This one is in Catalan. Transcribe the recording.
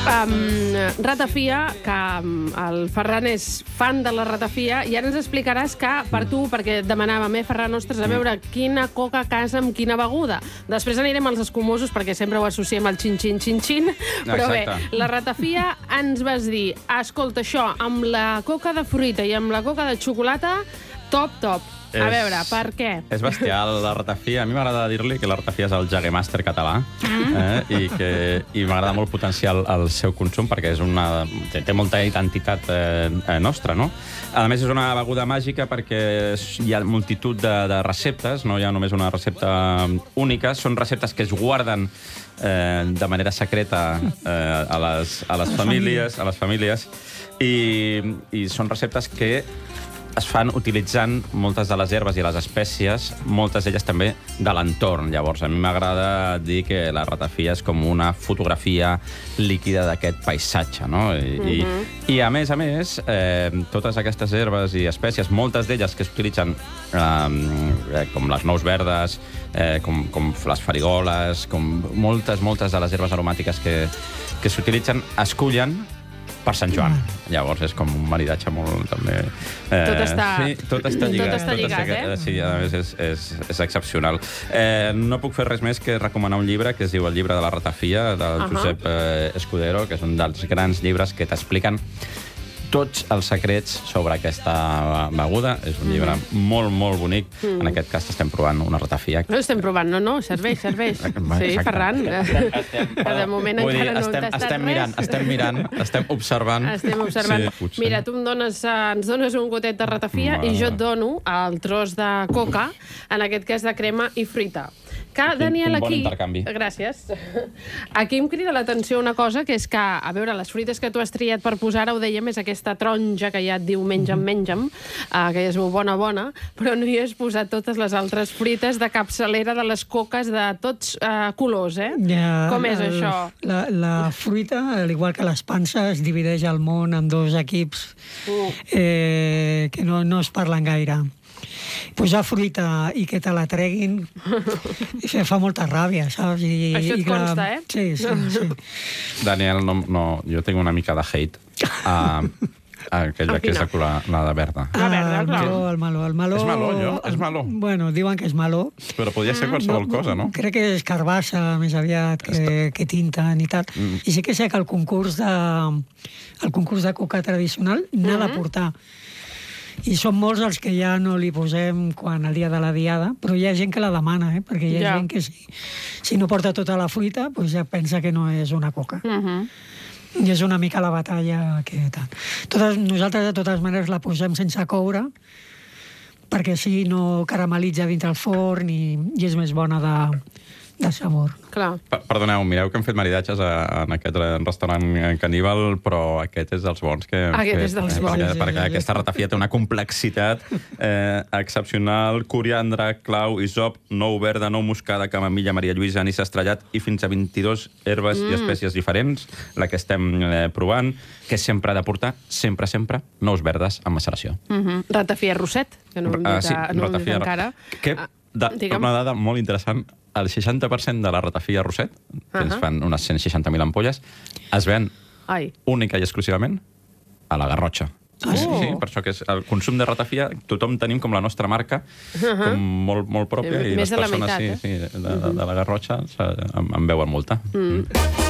Ratafia, que el Ferran és fan de la ratafia, i ara ens explicaràs que per tu, perquè et demanàvem, Ferran, ostres, a veure quina coca casa amb quina beguda. Després anirem als escumosos, perquè sempre ho associem al xin-xin, xin-xin, però bé, la ratafia ens vas dir, escolta, això, amb la coca de fruita i amb la coca de xocolata, top, top. A veure, per què? És bestial, la ratafia. A mi m'agrada dir-li que la ratafia és el Jagermeister català i m'agrada molt potenciar el seu consum perquè té molta identitat nostra, no? A més, és una beguda màgica perquè hi ha multitud de receptes, no hi ha només una recepta única, són receptes que es guarden de manera secreta a les famílies i són receptes que es fan utilitzant moltes de les herbes i les espècies, moltes d'elles també de l'entorn. Llavors, a mi m'agrada dir que la ratafia és com una fotografia líquida d'aquest paisatge, no? I a més, totes aquestes herbes i espècies, moltes d'elles que s'utilitzen com les nous verdes, com les farigoles, com moltes de les herbes aromàtiques que s'utilitzen, es cullen per Sant Joan. Llavors és com un maridatge molt, també... Tot està lligat. Tot està lligat, sí, a més és excepcional. No puc fer res més que recomanar un llibre que es diu El llibre de la ratafia, del Josep Escudero, que és un dels grans llibres que t'expliquen tots els secrets sobre aquesta beguda. És un llibre molt, molt bonic. En aquest cas estem provant una ratafia. No estem provant, no, serveix. Sí, Ferran. De moment encara no hem tastat res. Estem mirant, estem observant. Mira, tu ens dones un gotet de ratafia i jo et dono el tros de coca, en aquest cas de crema i fruita. Un bon intercanvi. Gràcies. Aquí em crida l'atenció una cosa, que és que, a veure, les fruites que tu has triat per posar, ho dèiem, és aquesta taronja que ja et diu menja'm, que és bona, però no hi has posat totes les altres fruites de capçalera de les coques de tots colors, eh? Com és això? La fruita, al igual que les panses, es divideix al món en dos equips que no es parlen gaire. Posar fruita i que te la treguin fa molta ràbia, saps? Això et consta, eh? Sí. Daniel, jo tinc una mica de hate aquella que és la de verda. La verda, clar. El meló. És meló, allò? És meló? Bueno, diuen que és meló. Però podria ser qualsevol cosa, no? Crec que és carbassa, més aviat, que tinten i tal. I sí que sé que el concurs de coca tradicional n'ha de portar. I són molts els que ja no li posem quan el dia de la diada, però hi ha gent que la demana, perquè hi ha gent que si no porta tota la fruita ja pensa que no és una coca. I és una mica la batalla que tal. Nosaltres, de totes maneres, la posem sense coure, perquè així no caramelitza dintre el forn i és més bona de sabor. Perdoneu, mireu que hem fet maridatges en aquest restaurant caníbal, però aquest és dels bons. Aquest és dels bons. Perquè aquesta ratafia té una complexitat excepcional. Coriandre, clau, isop, nou verda, nou moscada, camamilla, Maria Lluïsa, anís estrellat i fins a 22 herbes i espècies diferents, la que estem provant, que sempre ha de portar, sempre, nous verdes amb maceració. Ratafia Roset, que no hem dit encara. Una dada molt interessant, el 60% de la ratafia Roset, que ens fan unes 160.000 ampolles, es ven única i exclusivament a la Garrotxa. Sí, per això que és el consum de ratafia, tothom tenim com la nostra marca, com molt pròpia, i les persones de la Garrotxa en veuen molta.